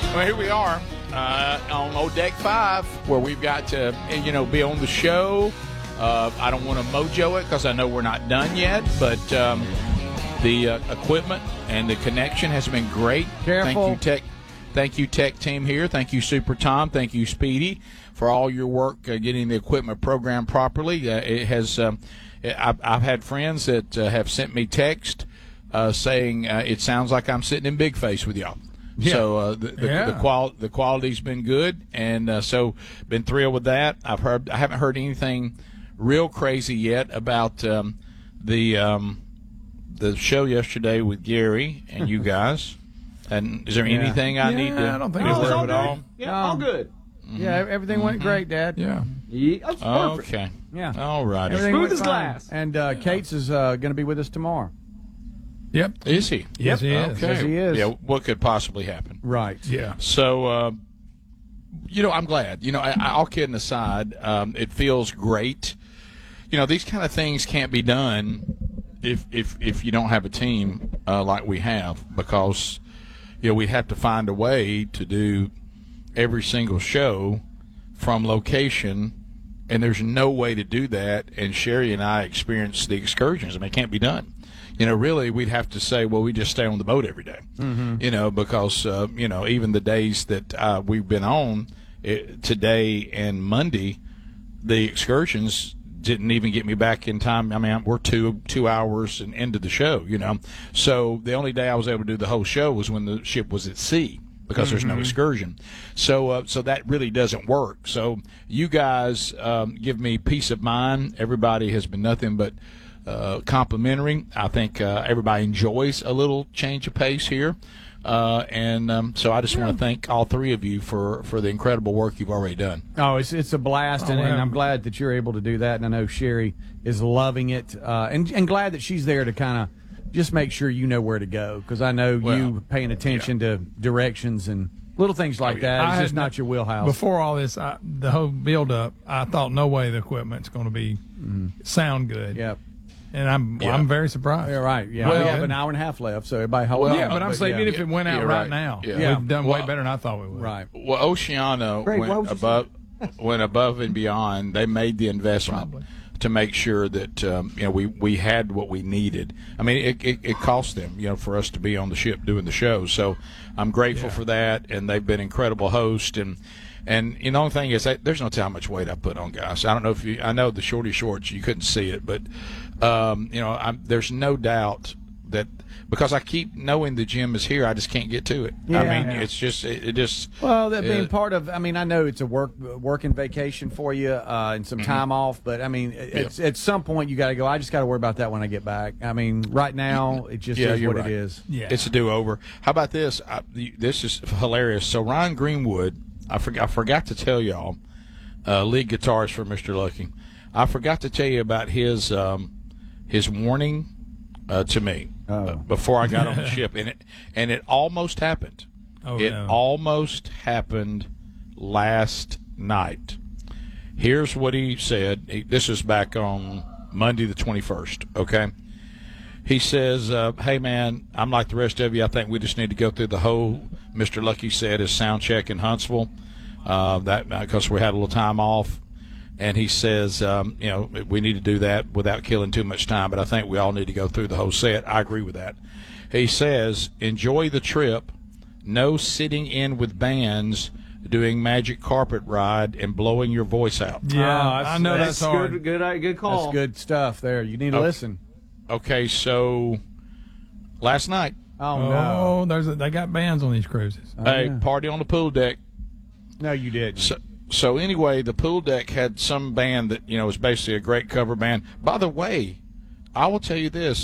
Well, here we are on old Deck 5, where we've got to, be on the show. I don't want to mojo it because I know we're not done yet, but the equipment and the connection has been great. Careful. Thank you, Tech Team here. Thank you, Super Tom. Thank you, Speedy, for all your work getting the equipment programmed properly. It has. I've had friends that have sent me text saying it sounds like I'm sitting in Big Face with y'all. Yeah. So the quality's been good, and so been thrilled with that. I haven't heard anything real crazy yet about the show yesterday with Gary and you guys. And is there anything I need to? I don't think be aware of good. at all? Yeah, all good. Yeah, everything went great, Dad. Yeah. That's perfect. Okay. Yeah. All right. Smooth as glass. And Cates is going to be with us tomorrow. Yep. Is he? Yes, he is. Okay. Yes, he is. Yeah. What could possibly happen? Right. Yeah. So, I'm glad. All kidding aside, it feels great. These kind of things can't be done if you don't have a team like we have, because we have to find a way to do every single show from location, and there's no way to do that. And Sherry and I experienced the excursions. I mean, it can't be done. Really, we'd have to say, well, we just stay on the boat every day. Because, even the days that we've been on, today and Monday, the excursions didn't even get me back in time. I mean, we're two hours and into the show, So the only day I was able to do the whole show was when the ship was at sea, because there's no excursion. So that really doesn't work. So you guys give me peace of mind. Everybody has been nothing but complimentary. I think everybody enjoys a little change of pace here. So I just want to thank all three of you for the incredible work you've already done. Oh, it's a blast, and I'm glad that you're able to do that. And I know Sherry is loving it, and glad that she's there to kind of just make sure you know where to go, because I know you paying attention to directions and little things like that. It's just not your wheelhouse. Before all this, the whole build-up, I thought no way the equipment's going to be sound good. Yep. And I'm very surprised. Yeah, right. Yeah, Well, we have an hour and a half left, so everybody hold on. Yeah, but I'm saying even if it went out right now, we've done way better than I thought we would. Right. Well, Oceano went above and beyond. They made the investment to make sure that we had what we needed. I mean, it cost them for us to be on the ship doing the show. So I'm grateful for that, and they've been incredible hosts. And the only thing is, there's no telling how much weight I put on, guys. I don't know if I know the shorty shorts, you couldn't see it, but there's no doubt that because I keep knowing the gym is here, I just can't get to it. Yeah. I mean, it's just it just. Well, that being part of, I mean, I know it's a working vacation for you and some time off, but I mean, at some point you got to go. I just got to worry about that when I get back. I mean, right now it just is what it is. Yeah, it's a do-over. How about this? This is hilarious. So Ryan Greenwood. I forgot to tell y'all, lead guitarist for Mr. Lucky. I forgot to tell you about his warning to me before I got on the ship, and it almost happened. Almost happened last night. Here's what he said. This is back on Monday the 21st. Okay. He says, hey, man, I'm like the rest of you. I think we just need to go through the whole, Mr. Lucky said, his sound check in Huntsville, because we had a little time off. And he says, we need to do that without killing too much time, but I think we all need to go through the whole set. I agree with that. He says, enjoy the trip. No sitting in with bands doing Magic Carpet Ride and blowing your voice out. Yeah, I know that's hard. Good call. That's good stuff there. You need to listen. Okay, so last night. Oh, no. They got bands on these cruises. Party on the pool deck. No, you didn't. So anyway, the pool deck had some band that, was basically a great cover band. By the way, I will tell you this.